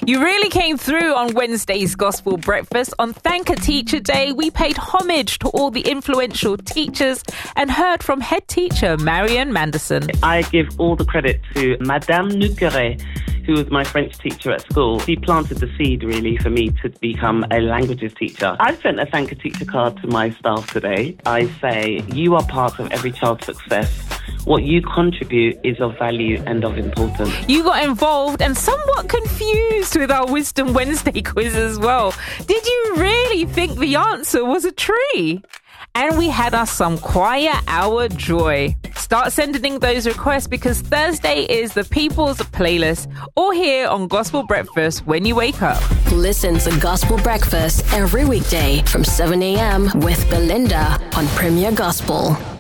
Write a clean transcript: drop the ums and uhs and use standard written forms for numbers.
You really came through on Wednesday's Gospel Breakfast. On Thank a Teacher Day, we paid homage to all the influential teachers and heard from head teacher Marion Manderson. I give all the credit to Madame Nuqueret, who was my French teacher at school. She planted the seed, really, for me to become a languages teacher. I've sent a Thank a Teacher card to my staff today. I say, you are part of every child's success. What you contribute is of value and of importance. You got involved and somewhat confused with our Wisdom Wednesday quiz as well. Did you really think the answer was a tree? And we had us some choir hour joy. Start sending those requests because Thursday is the People's Playlist, all here on Gospel Breakfast when you wake up. Listen to Gospel Breakfast every weekday from 7 a.m. with Belinda on Premier Gospel.